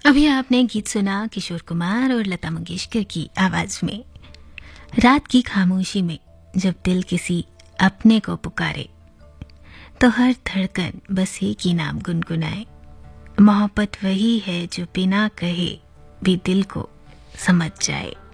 अभी आपने गीत सुना किशोर कुमार और लता मंगेशकर की आवाज में। रात की खामोशी में जब दिल किसी अपने को पुकारे तो हर धड़कन बस एक ही नाम गुनगुनाए। मोहब्बत वही है जो बिना कहे भी दिल को समझ जाए।